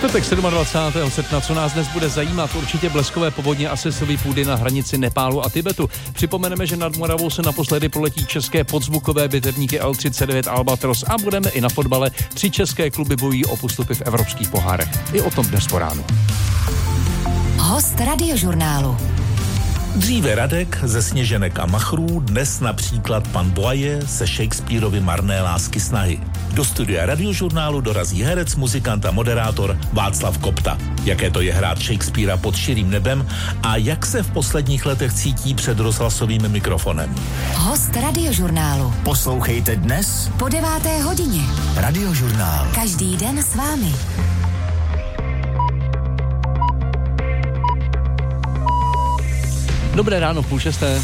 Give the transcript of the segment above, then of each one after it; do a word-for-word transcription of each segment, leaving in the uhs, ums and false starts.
Čtvrtek dvacátého sedmého srpna, co nás dnes bude zajímat, určitě bleskové povodně a sesový půdy na hranici Nepálu a Tibetu. Připomeneme, že nad Moravou se naposledy proletí české podzvukové bitevníky el třicet devět Albatros a budeme i na fotbale. Tři české kluby bojují o postupy v evropských pohárech. I o tom dnes po ránu. Host Radiožurnálu. Dříve Radek ze Sněženek a machrů, dnes například pan Boye se Shakespearovy Marné lásky snahy. Do studia Radiožurnálu dorazí herec, muzikant a moderátor Václav Kopta. Jaké to je hrát Shakespeara pod širým nebem a jak se v posledních letech cítí před rozhlasovým mikrofonem. Host Radiožurnálu. Poslouchejte dnes po deváté hodině. Radiožurnál. Každý den s vámi. Dobré ráno, půl šesté.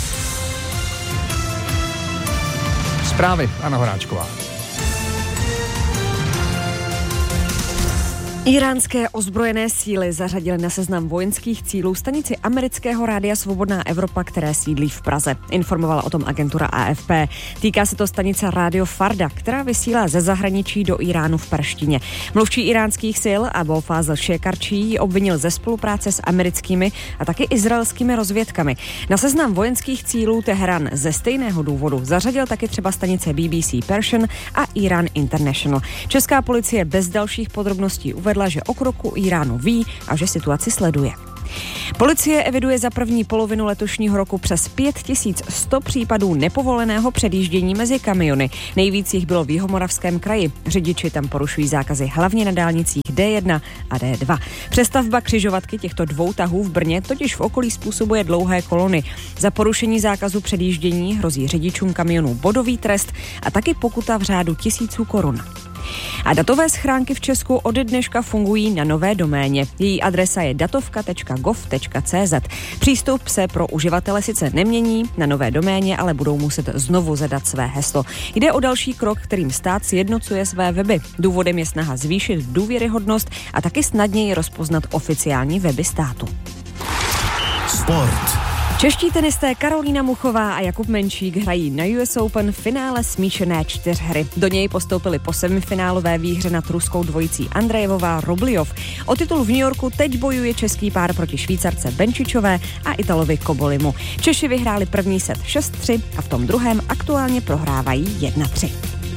Zprávy, Anna Horáčková. Íránské ozbrojené síly zařadily na seznam vojenských cílů stanici amerického rádia Svobodná Evropa, které sídlí v Praze. Informovala o tom agentura á ef pé. Týká se to stanice Rádio Farda, která vysílá ze zahraničí do Iránu v perštině. Mluvčí íránských sil Abou Fazl Šekarčí ji obvinil ze spolupráce s americkými a taky izraelskými rozvědkami. Na seznam vojenských cílů Teherán ze stejného důvodu zařadil taky třeba stanice bé bé cé Persian a Iran International. Česká policie bez dalších podrobností uvedla, že o kroku Iránu ví a že situaci sleduje. Policie eviduje za první polovinu letošního roku přes pět tisíc sto případů nepovoleného předjíždění mezi kamiony. Nejvíc jich bylo v Jihomoravském kraji. Řidiči tam porušují zákazy hlavně na dálnicích dé jedna a dé dva. Přestavba křižovatky těchto dvou tahů v Brně totiž v okolí způsobuje dlouhé kolony. Za porušení zákazu předjíždění hrozí řidičům kamionů bodový trest a taky pokuta v řádu tisíců korun. A datové schránky v Česku ode dneška fungují na nové doméně. Její adresa je datovka tečka gov tečka cé zet. Přístup se pro uživatele sice nemění, na nové doméně ale budou muset znovu zadat své heslo. Jde o další krok, kterým stát sjednocuje své weby. Důvodem je snaha zvýšit důvěryhodnost a taky snadněji rozpoznat oficiální weby státu. Sport. Čeští tenisté Karolína Muchová a Jakub Menšík hrají na U S Open finále smíšené čtyřhry. Do něj postoupili po semifinálové výhře nad ruskou dvojicí Andrejevová Rubljov. O titul v New Yorku teď bojuje český pár proti Švýcarce Benčičové a Italovi Kobolimu. Češi vyhráli první set šest tři a v tom druhém aktuálně prohrávají jedna tři.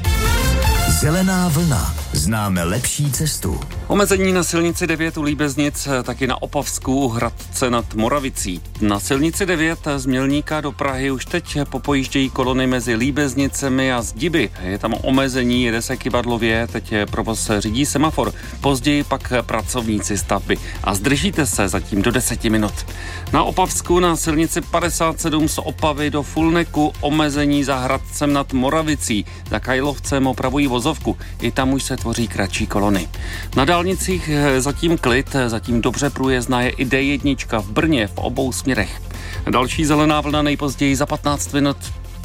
Zelená vlna. Známe lepší cestu. Omezení na silnici devět u Líbeznic, taky na Opavsku u Hradce nad Moravicí. Na silnici devět z Mělníka do Prahy už teď popojíždějí kolony mezi Líbeznicemi a Zdiby. Je tam omezení, jede se kyvadlově, teď provoz řídí semafor. Později pak pracovníci stavby. A zdržíte se zatím do deseti minut. Na Opavsku na silnici padesát sedm z Opavy do Fulneku omezení za Hradcem nad Moravicí. Za Kajlovcem opravují vozovku. I tam už se tvoří kratší kolony. Na dálnicích zatím klid, zatím dobře průjezdná je i dé jedna v Brně v obou směrech. Další zelená vlna nejpozději za patnáct minut.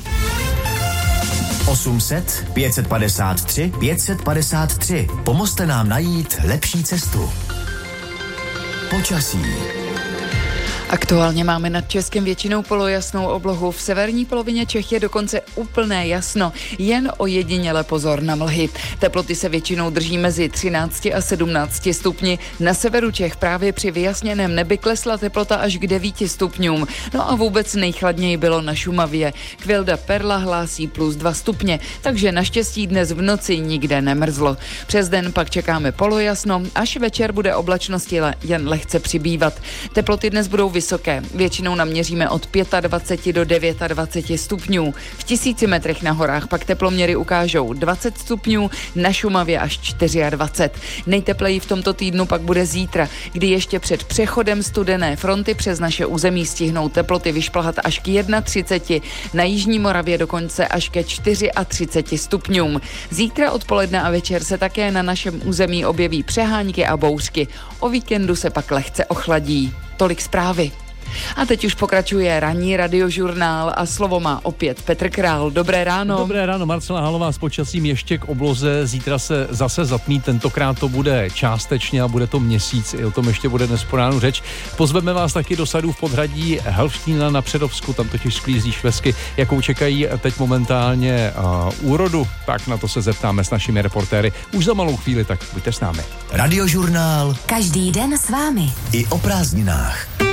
osm set, pět padesát tři, pět padesát tři. Pomozte nám najít lepší cestu. Počasí. Aktuálně máme nad Českem většinou polojasnou oblohu. V severní polovině Čech je dokonce úplné jasno, jen ojediněle pozor na mlhy. Teploty se většinou drží mezi třinácti a sedmnácti stupni. Na severu Čech právě při vyjasněném nebi klesla teplota až k devíti stupňům. No a vůbec nejchladněji bylo na Šumavě. Kvilda Perla hlásí plus dva stupně, takže naštěstí dnes v noci nikde nemrzlo. Přes den pak čekáme polojasno, až večer bude oblačnosti le- jen lehce přibývat. Teploty dnes budou vysoké. Většinou naměříme od dvacet pět do dvacet devět stupňů. V tisíci metrech na horách pak teploměry ukážou dvacet stupňů, na Šumavě až dvacet čtyři. Nejtepleji v tomto týdnu pak bude zítra, kdy ještě před přechodem studené fronty přes naše území stihnou teploty vyšplhat až k třiceti jedna. Na jižní Moravě dokonce až ke třiceti čtyři stupňům. Zítra odpoledne a večer se také na našem území objeví přehánky a bouřky. O víkendu se pak lehce ochladí. Tolik zprávy. A teď už pokračuje ranní radiožurnál a slovo má opět Petr Král. Dobré ráno. Dobré ráno, Marcela Halová s počasím ještě k obloze. Zítra se zase zatmí, tentokrát to bude částečně a bude to měsíc. I o tom ještě bude dnes po ránu řeč. Pozveme vás taky do sadů v podhradí Helštína na Předovsku, tam totiž sklízí švesky, jakou čekají teď momentálně uh, úrodu. Tak na to se zeptáme s našimi reportéry už za malou chvíli, tak buďte s námi. Radiožurnál. Každý den s vámi. I o prázdninách.